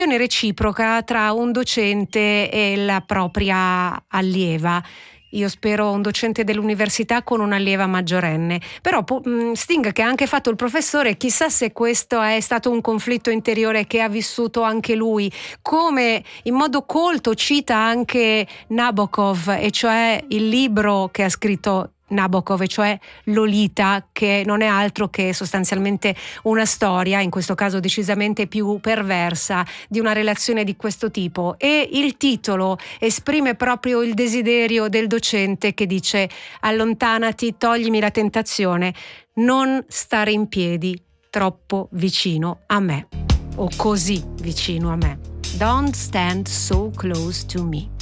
reciproca tra un docente e la propria allieva. Io spero un docente dell'università con un'allieva maggiorenne. Però Sting, che ha anche fatto il professore, chissà se questo è stato un conflitto interiore che ha vissuto anche lui, come in modo colto cita anche Nabokov, e cioè il libro che ha scritto Nabokov, e cioè Lolita, che non è altro che sostanzialmente una storia, in questo caso decisamente più perversa, di una relazione di questo tipo. E il titolo esprime proprio il desiderio del docente che dice: allontanati, toglimi la tentazione, non stare in piedi troppo vicino a me, o così vicino a me. Don't stand so close to me.